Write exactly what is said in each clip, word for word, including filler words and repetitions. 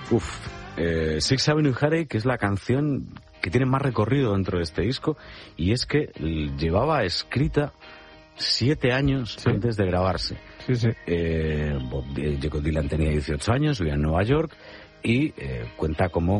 Uf, eh, Sixth Avenue Heartache, que es la canción que tiene más recorrido dentro de este disco, y es que llevaba escrita siete años sí. antes de grabarse. Sí, sí. Eh, Bob, Jacob Dylan tenía dieciocho años, vivía en Nueva York, y eh, cuenta como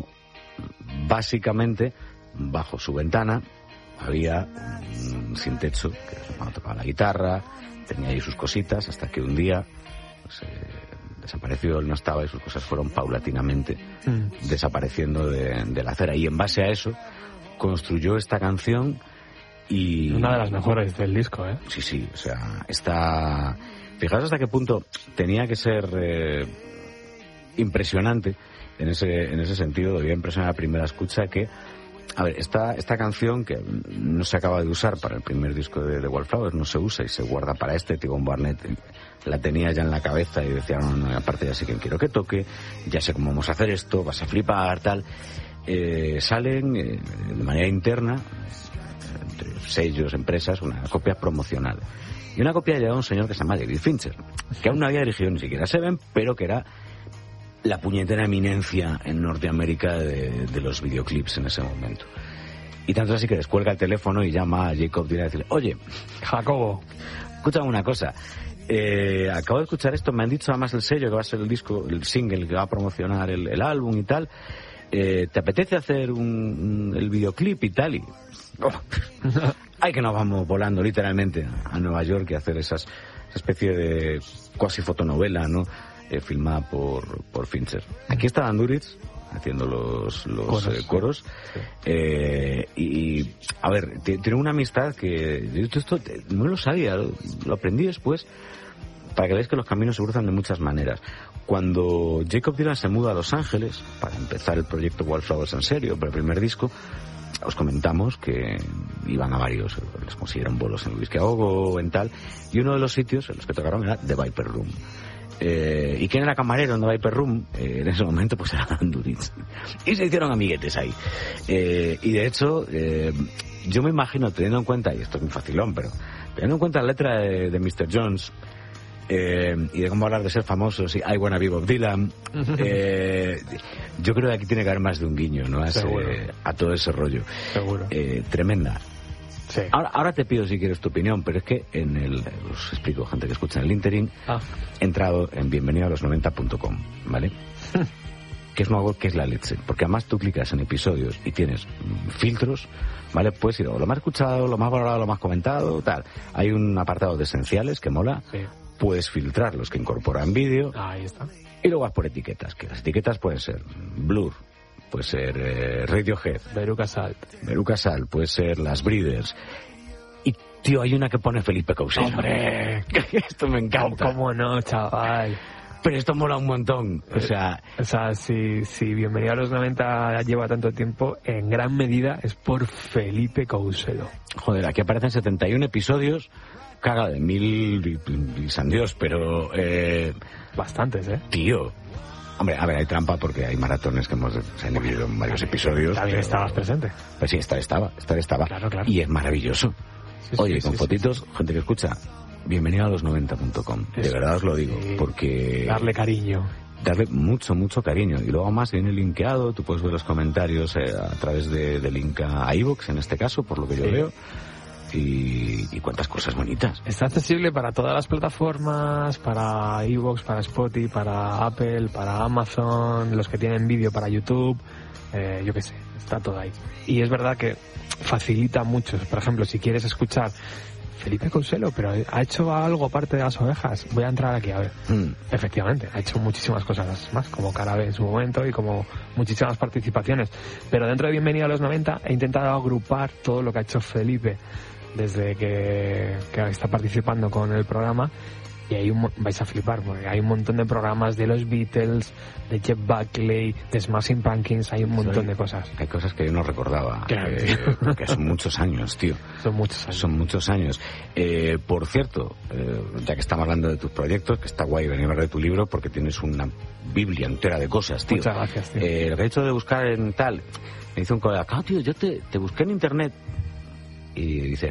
básicamente bajo su ventana había un sin techo, que era cuando tocaba la guitarra, tenía ahí sus cositas, hasta que un día pues, eh, desapareció, él no estaba y sus cosas fueron paulatinamente mm. desapareciendo de, de la acera. Y en base a eso construyó esta canción y... Una de las mejores del disco, ¿eh? Sí, sí, o sea, está... Fijaos hasta qué punto tenía que ser eh, impresionante en ese, en ese sentido, debía impresionar a primera escucha que... A ver, esta, esta canción que no se acaba de usar para el primer disco de The Wallflowers, no se usa y se guarda para este. T-Bone Barnett la tenía ya en la cabeza y decía, no, no, aparte ya sé quién quiero que toque, ya sé cómo vamos a hacer esto, vas a flipar, tal. Eh, salen eh, de manera interna, entre sellos, empresas, una copia promocional. Y una copia llevaba un señor que se llama David Fincher, que aún no había dirigido ni siquiera Seven, pero que era la puñetera eminencia en Norteamérica de, de los videoclips en ese momento. Y tanto así que descuelga el teléfono y llama a Jacob Dylan a decirle, oye, Jacobo, escúchame una cosa, eh, acabo de escuchar esto, me han dicho además el sello que va a ser el disco, el single que va a promocionar el, el álbum y tal, eh, ¿te apetece hacer un, un, el videoclip y tal? Y oh, ay, que nos vamos volando literalmente a Nueva York y hacer esas, esa especie de cuasi fotonovela, ¿no? Eh, filmada por, por Fincher. Aquí está Dan Duritz haciendo los, los coros, eh, coros. Sí. Eh, y, a ver, t- tiene una amistad que yo esto no lo sabía, lo, lo aprendí después, para que veáis que los caminos se cruzan de muchas maneras. Cuando Jacob Dylan se muda a Los Ángeles para empezar el proyecto Wallflowers en serio, para el primer disco, os comentamos que iban a varios, les consiguieron bolos en Luis que Ahogo, en tal, y uno de los sitios en los que tocaron era The Viper Room. Eh, ¿Y quién era camarero en The Viper Room? Eh, en ese momento pues era Dan Duritz. Y se hicieron amiguetes ahí. Eh, y de hecho, eh, yo me imagino, teniendo en cuenta, y esto es muy facilón, pero teniendo en cuenta la letra de, de mister Jones, eh, y de cómo hablar de ser famosos y I Wanna Be Bob Dylan, eh, yo creo que aquí tiene que haber más de un guiño, ¿no? A, ese, a todo ese rollo. Seguro. Eh, tremenda. Sí. Ahora, ahora te pido si quieres tu opinión, pero es que en el, os explico, gente que escucha en el interim, ah. he entrado en bienvenido a los noventa punto com, ¿vale? Que es nuevo, que es la leche, porque además tú clicas en episodios y tienes filtros, ¿vale? Puedes ir a lo más escuchado, lo más valorado, lo más comentado, tal. Hay un apartado de esenciales que mola, sí. Puedes filtrar los que incorporan vídeo. Ahí está. Y luego vas por etiquetas, que las etiquetas pueden ser Blur, puede ser eh, Radiohead, Veruca Salt, Veruca Salt, puede ser Las Breeders. Y, tío, hay una que pone Felipe Couselo. ¡Hombre! Esto me encanta. ¿Cómo no, chaval? Pero esto mola un montón. O sea, o sea si, si Bienvenido a los noventa lleva tanto tiempo, en gran medida es por Felipe Couselo. Joder, aquí aparecen setenta y uno episodios, caga de mil y, y san Dios, pero... Eh, bastantes, ¿eh? Tío... Hombre, a ver, hay trampa porque hay maratones que hemos se han dividido en varios episodios. También pero... estabas presente. Pues sí, esta estaba, esta estaba. Claro, claro. Y es maravilloso. Sí, Oye, sí, con sí, fotitos, sí, sí. gente que escucha, bienvenido a los noventa punto com. De verdad os lo digo, sí. porque... Darle cariño. Darle mucho, mucho cariño. Y luego más viene linkeado, tú puedes ver los comentarios eh, a través de, de link a iVoox, en este caso, por lo que yo sí. veo. Y, y cuántas cosas bonitas. Está accesible para todas las plataformas, para iVoox, para Spotify, para Apple, para Amazon, los que tienen vídeo para YouTube, eh, yo qué sé, está todo ahí. Y es verdad que facilita mucho. Por ejemplo, si quieres escuchar Felipe Couselo, pero ha hecho algo aparte de Las Ovejas, voy a entrar aquí a ver. Mm. Efectivamente, ha hecho muchísimas cosas más, como Carabe en su momento y como muchísimas participaciones. Pero dentro de Bienvenido a los noventa he intentado agrupar todo lo que ha hecho Felipe desde que, que está participando con el programa, y ahí un, vais a flipar porque hay un montón de programas de los Beatles, de Jeff Buckley, de Smashing Pumpkins, hay un montón Soy, de cosas. Hay cosas que yo no recordaba, claro, eh, porque son muchos años, tío. Son muchos años. Son muchos años. Eh, por cierto, eh, ya que estamos hablando de tus proyectos, que está guay venir a ver de tu libro porque tienes una biblia entera de cosas, tío. Muchas gracias, tío. Eh, lo que he hecho de buscar en tal, me dice un colega, claro, tío, yo te, te busqué en internet. Y dice,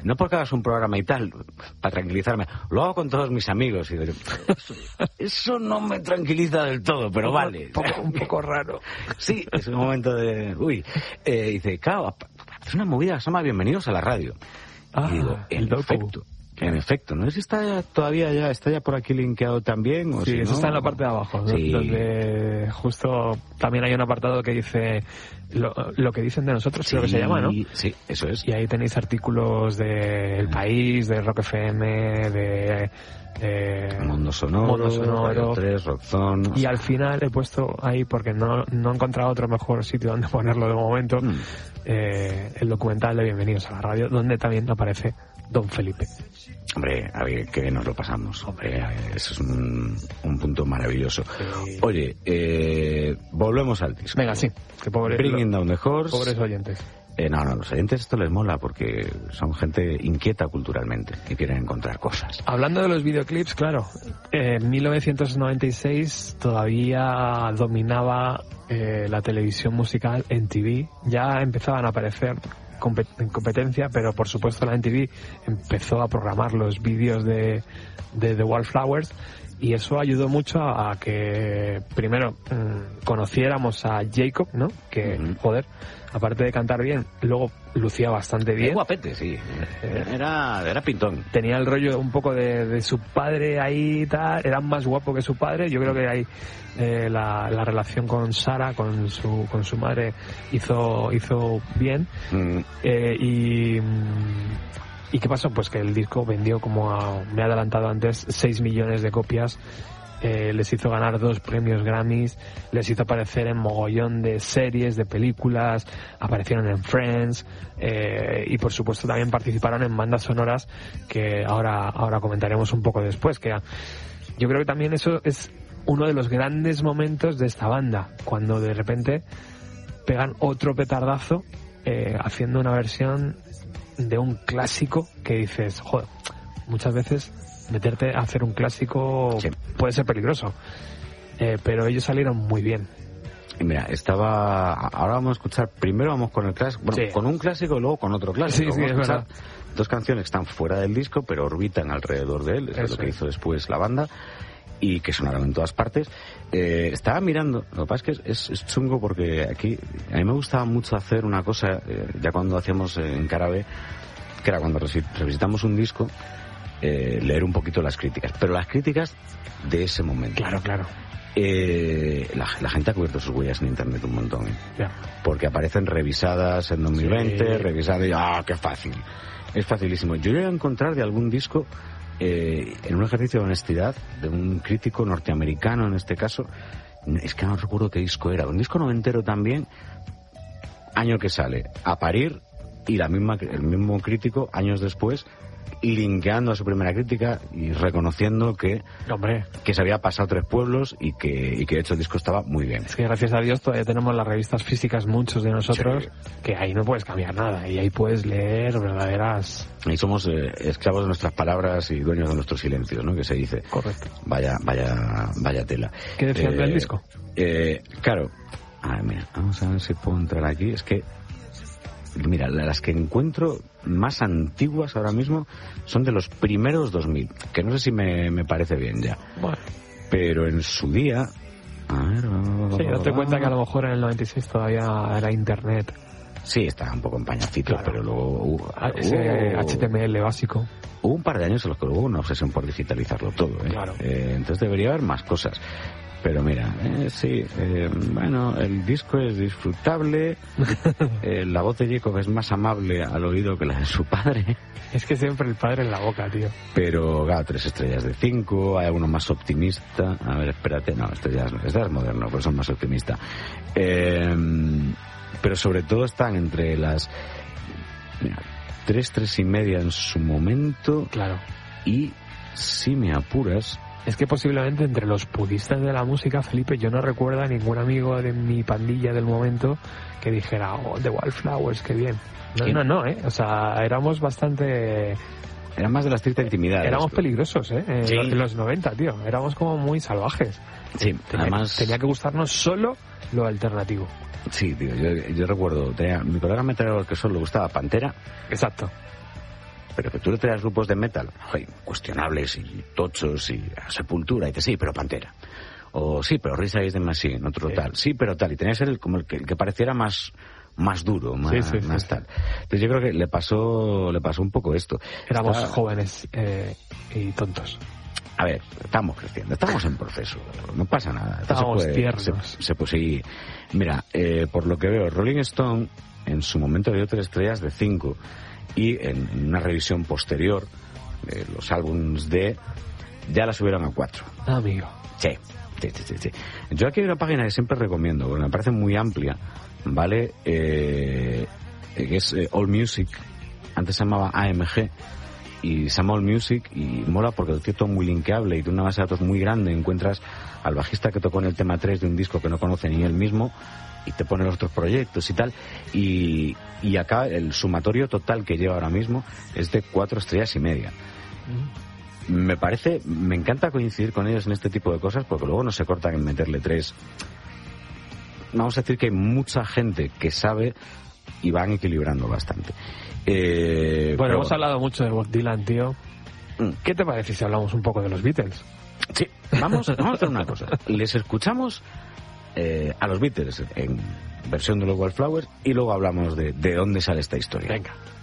no porque hagas un programa y tal, para tranquilizarme, lo hago con todos mis amigos. Y digo, eso, eso no me tranquiliza del todo, pero vale. Un poco, un poco raro. Sí, es un momento de... Uy, eh, dice, claro, es una movida que se llama Bienvenidos a la Radio. Ah, y digo, en el efecto. En efecto, no sé si está ya, todavía ya, está ya por aquí linkeado también. O sí, si eso no, está en la parte de abajo, ¿no? Sí. Donde justo también hay un apartado que dice lo, lo que dicen de nosotros, creo que se llama, ¿no? Sí, eso es. Y ahí tenéis artículos de El País, de Rock F M, de... Eh, Mundo Sonoro, Mundo Sonoro. Radio tres, Rockzone. Y al final he puesto ahí, porque no, no he encontrado otro mejor sitio donde ponerlo de momento, Mm. eh, el documental de Bienvenidos a la Radio, donde también aparece Don Felipe. Hombre, a ver, que nos lo pasamos. Hombre, eso es un, un punto maravilloso. Sí. Oye, eh, volvemos al disco. Venga, sí, que pobre, Bringing Down the Horse. pobres oyentes. Eh, no, no, los oyentes esto les mola porque son gente inquieta culturalmente y quieren encontrar cosas. Hablando de los videoclips, claro, en mil novecientos noventa y seis todavía dominaba eh, la televisión musical en T V. Ya empezaban a aparecer compet- en competencia, pero por supuesto la M T V empezó a programar los vídeos de, de The Wallflowers, y eso ayudó mucho a, a que primero mmm, conociéramos a Jacob, ¿no? Que, Uh-huh. joder, aparte de cantar bien, luego lucía bastante bien. Es guapete, sí. Era, era pintón. Tenía el rollo un poco de, de su padre ahí y tal, era más guapo que su padre. Yo creo que ahí eh, la, la relación con Sara, con su con su madre, hizo hizo bien. Mm. Eh, y ¿Y qué pasó? Pues que el disco vendió, como a, me he adelantado antes, seis millones de copias. Eh, les hizo ganar dos premios Grammys, les hizo aparecer en mogollón de series, de películas, aparecieron en Friends, eh, y por supuesto también participaron en bandas sonoras que ahora, ahora comentaremos un poco después, que yo creo que también eso es uno de los grandes momentos de esta banda, cuando de repente pegan otro petardazo eh, haciendo una versión de un clásico que dices, joder, muchas veces meterte a hacer un clásico sí. puede ser peligroso, eh, pero ellos salieron muy bien. Y mira, estaba... Ahora vamos a escuchar, primero vamos con el clásico, bueno, sí. con un clásico y luego con otro clásico. Sí, sí, es verdad. Dos canciones que están fuera del disco, pero orbitan alrededor de él, eso es lo que hizo después la banda, y que sonaron en todas partes. Eh, estaba mirando, lo que pasa es que es, es chungo porque aquí, a mí me gustaba mucho hacer una cosa, eh, ya cuando hacíamos en Cara B, que era cuando revisitamos un disco, eh, leer un poquito las críticas, pero las críticas de ese momento. Claro, claro. Eh, la, la gente ha cubierto sus huellas en internet un montón, ¿eh? Yeah. Porque aparecen revisadas en dos mil veinte, sí. revisadas y ¡ah, qué fácil! Es facilísimo. Yo llegué a encontrar de algún disco, eh, en un ejercicio de honestidad, de un crítico norteamericano en este caso, es que no recuerdo qué disco era, un disco noventero también, año que sale, A Parir, y la misma, el mismo crítico, años después, linkeando a su primera crítica y reconociendo que, Hombre. que se había pasado tres pueblos y que, y que de hecho el disco estaba muy bien. Es que gracias a Dios todavía tenemos las revistas físicas, muchos de nosotros, sí. que ahí no puedes cambiar nada y ahí puedes leer verdaderas... Ahí somos eh, esclavos de nuestras palabras y dueños de nuestros silencios, ¿no? Que se dice. Correcto. Vaya, vaya, vaya tela. ¿Qué decían eh, del disco? Eh, claro. A ver, mira, vamos a ver si puedo entrar aquí. Es que mira, las que encuentro más antiguas ahora mismo son de los primeros dos mil, que no sé si me, me parece bien ya. Bueno. Pero en su día... A ver... Sí, date cuenta que a lo mejor en el noventa y seis todavía era internet. Sí, estaba un poco en pañacito, claro. Pero luego... Hubo, Ese hubo, H T M L básico. Hubo un par de años en los que hubo una obsesión por digitalizarlo todo, ¿eh? Claro. Eh, entonces debería haber más cosas. Pero mira, eh, sí, eh, bueno, el disco es disfrutable, eh, la voz de Jacob es más amable al oído que la de su padre. Es que siempre el padre en la boca, tío. Pero, claro, tres estrellas de cinco, hay alguno más optimista. A ver, espérate, no, este ya es, este ya es moderno, pero son más optimistas. Eh, pero sobre todo están entre las... Mira, tres, tres y media en su momento. Claro. Y, si me apuras... Es que posiblemente entre los puristas de la música, Felipe, yo no recuerdo a ningún amigo de mi pandilla del momento que dijera, oh, The Wallflowers, qué bien. No, no, no, ¿eh? O sea, éramos bastante... Era más de la estricta intimidad. Éramos esto. peligrosos, ¿eh? En, sí. los, en los noventa, tío. Éramos como muy salvajes. Sí, tenía, además... Tenía que gustarnos solo lo alternativo. Sí, tío, yo, yo recuerdo, tenía, mi colega metalero que solo le gustaba Pantera. Exacto. Pero que tú le traes grupos de metal, oye, cuestionables y tochos y a Sepultura, y dices, sí, pero Pantera. O sí, pero Rage Against the Machine, otro sí. tal. Sí, pero tal. Y tenías el, como el que, el que pareciera más más duro, más, sí, sí, más sí, tal. Entonces yo creo que le pasó le pasó un poco esto. Éramos Está... jóvenes eh, y tontos. A ver, estamos creciendo, estamos en proceso, no pasa nada. Estamos se puede, tiernos. Se, se puede seguir. Mira, eh, por lo que veo, Rolling Stone en su momento le dio tres estrellas de cinco y en, en una revisión posterior de los álbumes de ya la subieron a cuatro. Ah, amigo. Sí, sí, sí, sí, sí. Yo aquí hay una página que siempre recomiendo, porque me parece muy amplia, ¿vale? Eh, que es eh, All Music, antes se llamaba A M G, y se llama All Music, y mola porque lo tiene todo muy linkeable y de una base de datos muy grande encuentras al bajista que tocó en el tema tres de un disco que no conoce ni él mismo, y te pone los otros proyectos y tal, y, y acá el sumatorio total que lleva ahora mismo es de cuatro estrellas y media. Mm. Me parece, me encanta coincidir con ellos en este tipo de cosas, porque luego no se cortan en meterle tres. Vamos a decir que hay mucha gente que sabe y van equilibrando bastante. Eh, bueno, hemos bueno. hablado mucho de Bob Dylan, tío. Mm. ¿Qué te parece si hablamos un poco de los Beatles? Sí, vamos, vamos a hacer una cosa. Les escuchamos eh, a los Beatles en versión de los Wildflowers y luego hablamos de, de dónde sale esta historia. Venga.